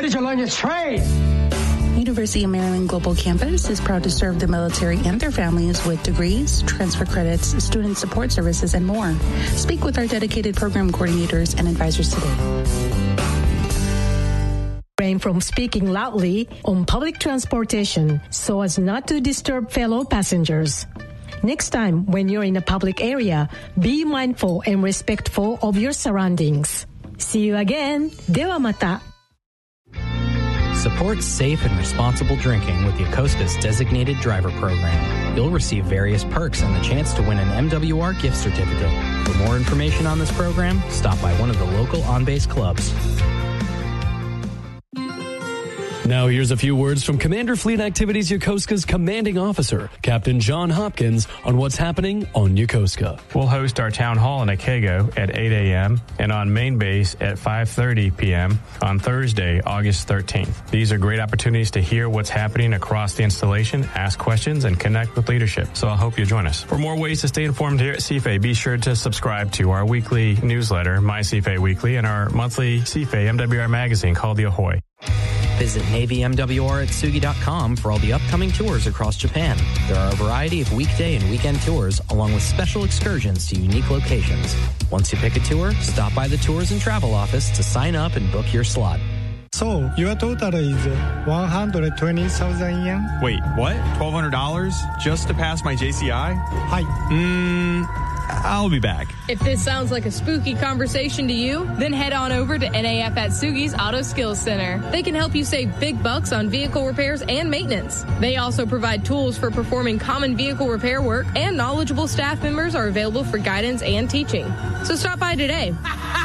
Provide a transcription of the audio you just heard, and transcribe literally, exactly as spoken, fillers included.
Where did you learn your trade? University of Maryland Global Campus is proud to serve the military and their families with degrees, transfer credits, student support services, and more. Speak with our dedicated program coordinators and advisors today. Refrain from speaking loudly on public transportation so as not to disturb fellow passengers. Next time, when you're in a public area, be mindful and respectful of your surroundings. See you again. ではまた. Support safe and responsible drinking with Yokosuka's designated driver program. You'll receive various perks and the chance to win an M W R gift certificate. For more information on this program, stop by one of the local on-base clubs. Now here's a few words from Commander Fleet Activities Yokosuka's commanding officer, Captain John Hopkins, on what's happening on Yokosuka. We'll host our town hall in Akego at eight a.m. and on main base at five thirty p.m. on Thursday, August thirteenth. These are great opportunities to hear what's happening across the installation, ask questions, and connect with leadership. So I hope you'll join us. For more ways to stay informed here at C F A, be sure to subscribe to our weekly newsletter, My C F A Weekly, and our monthly C F A M W R magazine called The Ahoy. Visit Navy M W R Atsugi dot com for all the upcoming tours across Japan. There are a variety of weekday and weekend tours, along with special excursions to unique locations. Once you pick a tour, stop by the Tours and Travel office to sign up and book your slot. So, your total is one hundred twenty thousand yen? Wait, what? twelve hundred dollars just to pass my J C I? Hi. Mmm, I'll be back. If this sounds like a spooky conversation to you, then head on over to N A F Atsugi's Auto Skills Center. They can help you save big bucks on vehicle repairs and maintenance. They also provide tools for performing common vehicle repair work, and knowledgeable staff members are available for guidance and teaching. So stop by today.